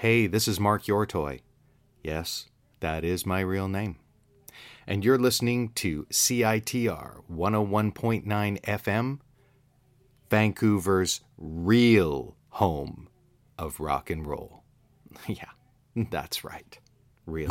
Hey, this is Mark Yortoy. Yes, that is my real name. And you're listening to CITR 101.9 FM, Vancouver's real home of rock and roll. Yeah, that's right.